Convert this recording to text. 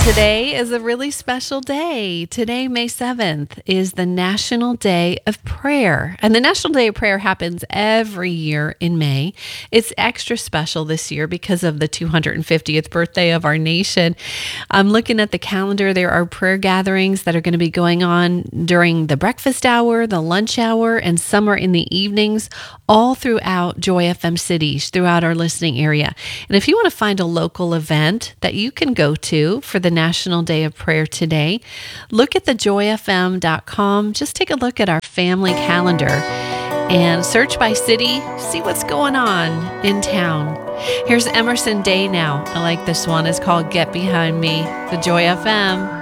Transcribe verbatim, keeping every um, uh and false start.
Today is a really special day. Today, May seventh, is the National Day of Prayer. And the National Day of Prayer happens every year in May. It's extra special this year because of the two hundred fiftieth birthday of our nation. I'm looking at the calendar. There are prayer gatherings that are going to be going on during the breakfast hour, the lunch hour, and some are in the evenings, all throughout Joy F M cities, throughout our listening area. And if you want to find a local event that you can go to for the National Day of Prayer today, look at the joy f m dot com. Just take a look at our family calendar and search by city, see what's going on in town. Here's Emerson Day now. I like this one. It's called Get Behind Me, the Joy F M.